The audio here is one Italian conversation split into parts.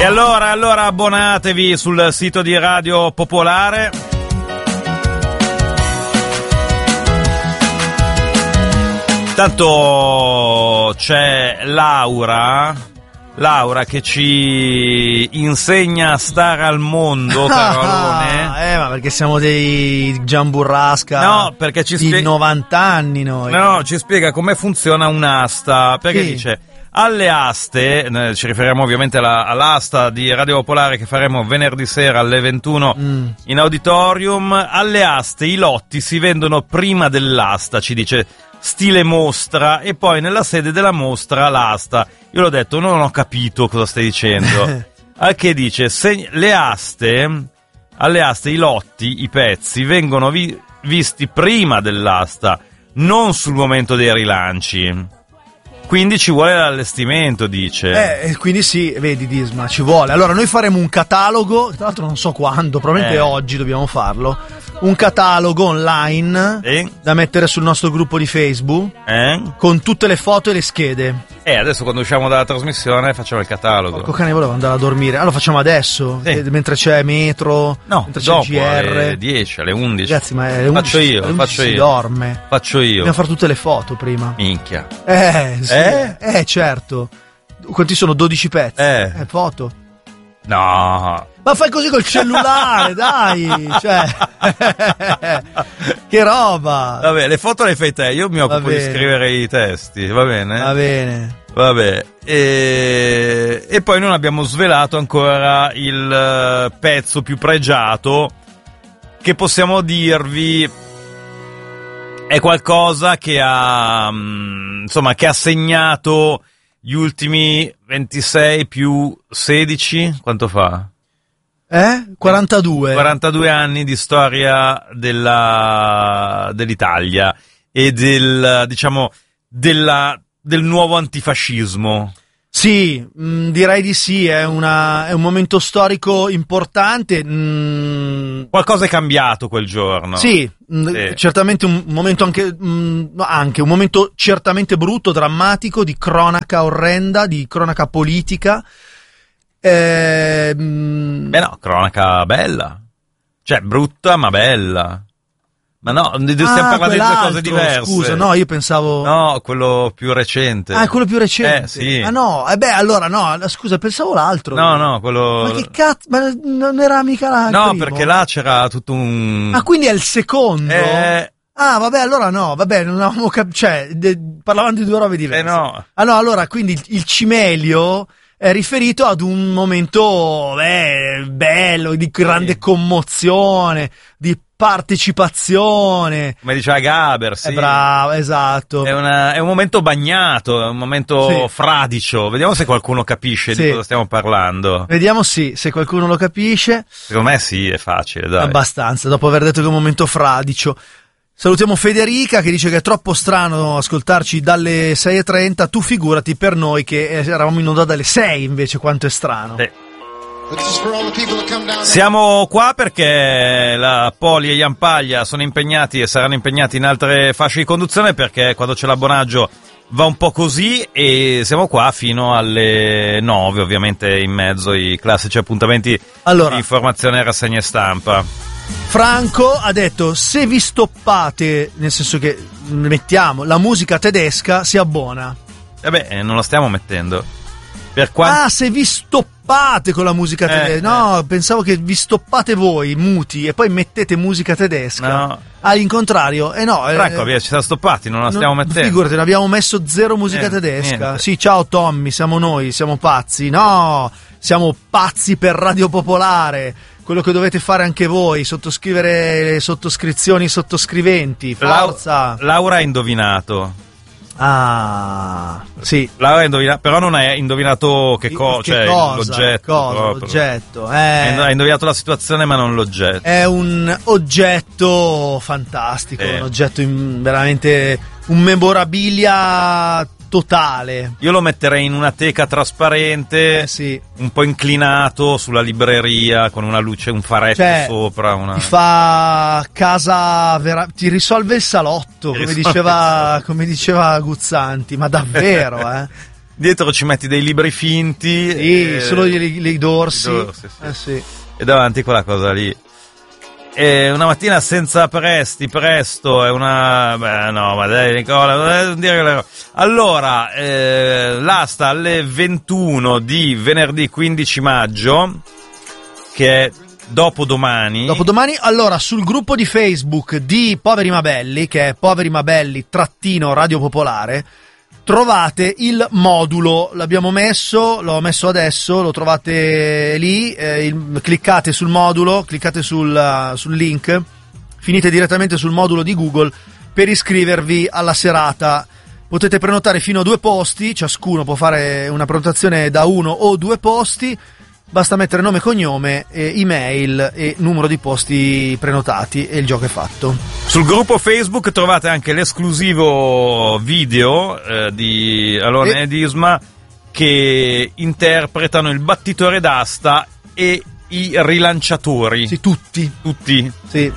E allora abbonatevi sul sito di Radio Popolare. Tanto c'è Laura che ci insegna a stare al mondo, Carolone. Ma perché siamo dei Giamburrasca? No, perché ci di 90 anni noi. No, ci spiega come funziona un'asta, perché dice: alle aste, ci riferiamo ovviamente all'asta di Radio Popolare che faremo venerdì sera alle 21 in auditorium. Alle aste i lotti si vendono prima dell'asta, ci dice, stile mostra, e poi nella sede della mostra l'asta. Io l'ho detto, non ho capito cosa stai dicendo. Al che dice, alle aste i lotti, i pezzi vengono visti prima dell'asta, non sul momento dei rilanci. Quindi ci vuole l'allestimento, dice. Quindi sì, vedi Disma, ci vuole. Allora noi faremo un catalogo, tra l'altro non so quando, probabilmente oggi dobbiamo farlo. Un catalogo online da mettere sul nostro gruppo di Facebook con tutte le foto e le schede. Adesso quando usciamo dalla trasmissione facciamo il catalogo. Porco cane, volevo andare a dormire. Allora facciamo adesso, mentre c'è metro, mentre dopo, c'è GR. alle 10, alle 11. Ragazzi, ma alle 11 faccio io. Si dorme. Faccio io. Dobbiamo fare tutte le foto prima. Minchia. Sì. Certo. Quanti sono? 12 pezzi? Foto. No. Ma fai così col cellulare, dai! Cioè, che roba! Vabbè, le foto le fai te, io mi occupo di scrivere i testi, va bene? Va bene. Vabbè, e poi non abbiamo svelato ancora il pezzo più pregiato che possiamo dirvi è qualcosa che ha segnato gli ultimi 26 più 16, quanto fa? 42. 42 anni di storia dell'Italia e del nuovo antifascismo. Sì, direi di sì, è un momento storico importante. Qualcosa è cambiato quel giorno. Sì, certamente un momento anche un momento certamente brutto, drammatico, di cronaca orrenda, di cronaca politica. Cronaca bella. Cioè, brutta ma bella. Ma no, stiamo parlando di due cose diverse. Scusa, no, io pensavo... No, quello più recente. Quello più recente? Sì. Allora no, scusa, pensavo l'altro. No, quello... Ma che cazzo, ma non era mica la No, primo? perché là c'era tutto un... quindi è il secondo? Allora no, vabbè, non avevamo parlavamo di due robe diverse. No. Allora, quindi il cimelio è riferito ad un momento, bello, di grande commozione, di partecipazione. Come diceva Gaber, sì. Bravo, esatto. È un momento bagnato, è un momento fradicio. Vediamo se qualcuno capisce di cosa stiamo parlando. Vediamo se qualcuno lo capisce. Secondo me sì, è facile, dai. Abbastanza, dopo aver detto che è un momento fradicio. Salutiamo Federica che dice che è troppo strano ascoltarci dalle 6:30. Tu figurati per noi che eravamo in onda dalle 6 invece, quanto è strano. Siamo qua perché la Poli e Ian Paglia sono impegnati e saranno impegnati in altre fasce di conduzione, perché quando c'è l'abbonaggio va un po' così, e siamo qua fino alle 9, ovviamente in mezzo i classici appuntamenti di informazione e rassegne stampa. Franco ha detto: se vi stoppate, nel senso che mettiamo la musica tedesca, si abbona. Non la stiamo mettendo. Se vi stoppate con la musica tedesca. No, pensavo che vi stoppate voi, muti, e poi mettete musica tedesca. No. In contrario, no. Franco, ci siamo stoppati, non la stiamo mettendo. Figurati, ne abbiamo messo zero musica tedesca. Niente. Sì, ciao Tommy, siamo noi, siamo pazzi. No, siamo pazzi per Radio Popolare. Quello che dovete fare anche voi, sottoscrivere le sottoscrizioni sottoscriventi. Forza. Laura ha indovinato. Sì. Laura ha indovinato, però non ha indovinato l'oggetto. L'oggetto. Ha indovinato la situazione ma non l'oggetto. È un oggetto fantastico, un oggetto veramente un memorabilia totale. Io lo metterei in una teca trasparente, un po' inclinato sulla libreria, con una luce, un faretto sopra. Ti fa casa ti risolve il salotto, come diceva Guzzanti, ma davvero, Dietro ci metti dei libri finti. Sì, solo i dorsi. Sì. Sì. E davanti quella cosa lì. E una mattina senza presto è una... Beh, no, ma dai Nicola, non dire che... Allora, l'asta alle 21 di venerdì 15 maggio, che è dopodomani. Allora, sul gruppo di Facebook di Poveri ma Belli, che è Poveri ma Belli _ Radio Popolare, trovate il modulo, l'ho messo adesso, lo trovate lì, cliccate sul modulo, cliccate sul link, finite direttamente sul modulo di Google per iscrivervi alla serata. Potete prenotare fino a 2 posti, ciascuno può fare una prenotazione da 1 o 2 posti, basta mettere nome e cognome, email e numero di posti prenotati e il gioco è fatto. Sul gruppo Facebook trovate anche l'esclusivo video di Alone ed Isma che interpretano il battitore d'asta e i rilanciatori. Sì, tutti. Sì,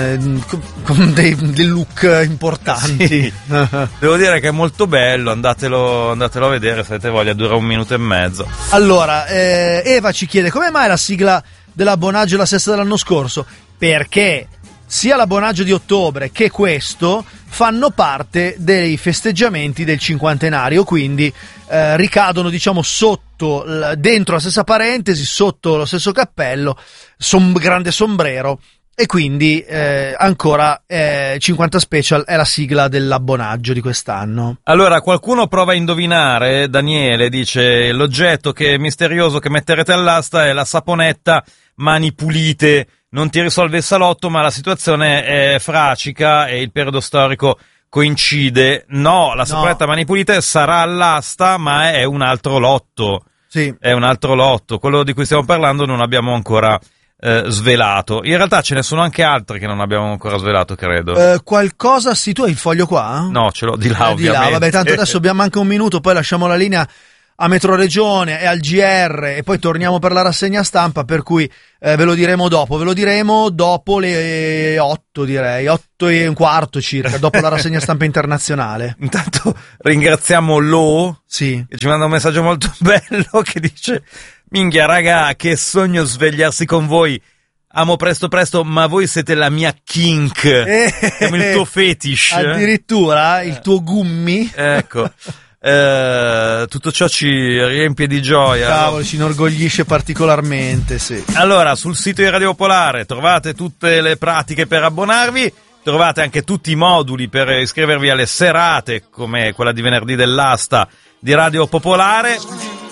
con dei look importanti. Sì. Devo dire che è molto bello, andatelo a vedere se avete voglia, dura 1 minuto e mezzo. Allora, Eva ci chiede come mai la sigla dell'abbonaggio è la stessa dell'anno scorso? Perché sia l'abbonaggio di ottobre che questo fanno parte dei festeggiamenti del cinquantenario, quindi ricadono diciamo sotto, dentro la stessa parentesi, sotto lo stesso cappello, grande sombrero, e quindi ancora 50 Special è la sigla dell'abbonaggio di quest'anno. Allora, qualcuno prova a indovinare. Daniele dice: l'oggetto misterioso che metterete all'asta è la saponetta Mani Pulite. Non ti risolve il salotto, ma la situazione è fracica e il periodo storico coincide. No, la saponetta Mani Pulite sarà all'asta, ma è un altro lotto. Sì. È un altro lotto. Quello di cui stiamo parlando non abbiamo ancora svelato. In realtà ce ne sono anche altri che non abbiamo ancora svelato, credo. Qualcosa, sì, tu hai il foglio qua? No, ce l'ho di là, ovviamente. Di là, vabbè, tanto adesso abbiamo anche un minuto, poi lasciamo la linea a Metroregione e al GR e poi torniamo per la rassegna stampa, per cui ve lo diremo dopo le 8, direi 8:15 circa, dopo la rassegna stampa internazionale. Intanto ringraziamo Lo, sì, che ci manda un messaggio molto bello che dice: minchia raga, che sogno svegliarsi con voi, amo presto, ma voi siete la mia kink, siamo il tuo fetish, addirittura il tuo gummi, ecco. Tutto ciò ci riempie di gioia. Cavolo, ci inorgoglisce particolarmente, sì. Allora, sul sito di Radio Popolare trovate tutte le pratiche per abbonarvi, trovate anche tutti i moduli per iscrivervi alle serate, come quella di venerdì dell'asta di Radio Popolare,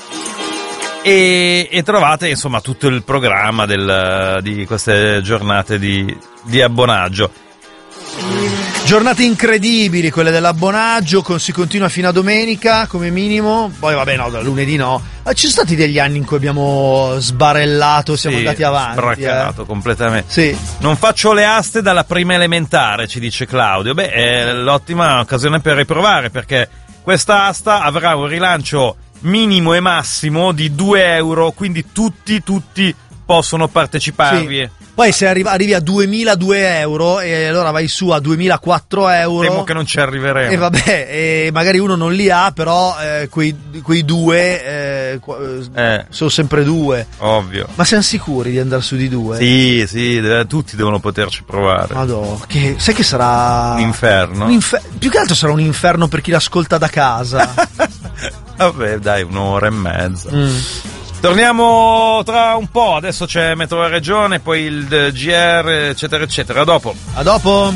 e trovate insomma tutto il programma di queste giornate di abbonaggio. Giornate incredibili quelle dell'abbonaggio, si continua fino a domenica come minimo, poi vabbè no, da lunedì no. Ci sono stati degli anni in cui abbiamo sbarellato, siamo andati avanti. Spraccato completamente. Sì. Non faccio le aste dalla prima elementare, ci dice Claudio. Beh, è l'ottima occasione per riprovare, perché questa asta avrà un rilancio minimo e massimo di 2 euro, quindi tutti possono parteciparvi. Sì. Poi se arrivi a 2002 euro e allora vai su a 2004 euro. Temo che non ci arriveremo. E vabbè, magari uno non li ha, però quei due sono sempre 2. Ovvio. Ma siamo sicuri di andare su di 2? Sì, tutti devono poterci provare. Madò, sai che sarà un inferno? Più che altro sarà un inferno per chi l'ascolta da casa. Vabbè, dai, 1 ora e mezza. Torniamo tra un po', adesso c'è Metroregione, poi il GR, eccetera eccetera. A dopo. A dopo.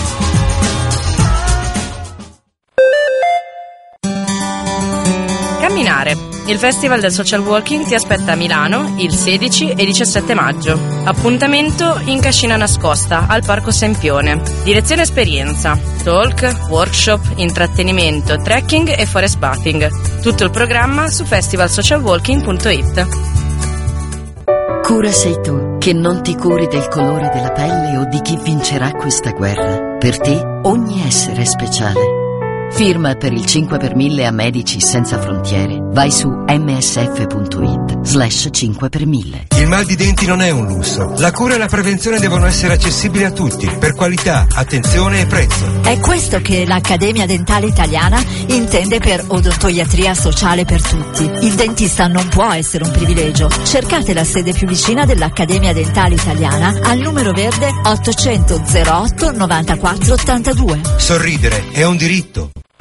Camminare. Il Festival del Social Walking ti aspetta a Milano il 16 e 17 maggio. Appuntamento in Cascina Nascosta, al Parco Sempione. Direzione esperienza, talk, workshop, intrattenimento, trekking e forest bathing. Tutto il programma su festivalsocialwalking.it. Cura sei tu, che non ti curi del colore della pelle o di chi vincerà questa guerra. Per te ogni essere è speciale. Firma per il 5 per 1000 a Medici Senza Frontiere Vai su msf.it/5 per 1000. Il mal di denti non è un lusso. La cura e la prevenzione devono essere accessibili a tutti, per qualità, attenzione e prezzo. È questo che l'Accademia Dentale Italiana intende per odontoiatria sociale per tutti. Il dentista non può essere un privilegio. Cercate la sede più vicina dell'Accademia Dentale Italiana al numero verde 800 08 94 82. Sorridere è un diritto.